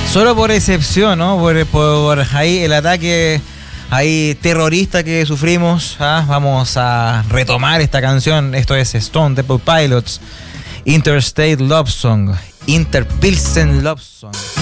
Solo por excepción, ¿no? Por ahí el ataque ahí terrorista que sufrimos, vamos a retomar esta canción. Esto es Stone Temple Pilots, Interstate Love Song, Interpilsen Love Song.